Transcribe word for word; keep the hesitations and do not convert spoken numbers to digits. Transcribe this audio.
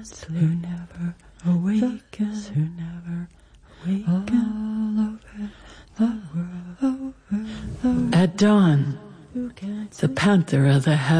sleep, who never awakens, who never awakens. All over the world, over the world. At dawn, the panther of the heavens